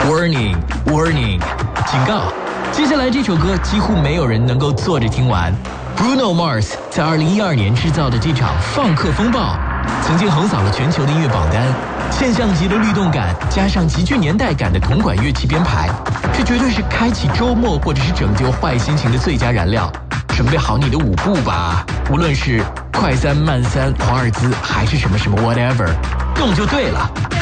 Warning, warning， 警告！接下来这首歌几乎没有人能够坐着听完。Bruno Mars 在2012年制造的这场放克风暴，曾经横扫了全球的音乐榜单。现象级的律动感加上极具年代感的铜管乐器编排，这绝对是开启周末或者是拯救坏心情的最佳燃料。准备好你的舞步吧，无论是快三、慢三、华尔兹，还是什么什么 whatever， 动就对了。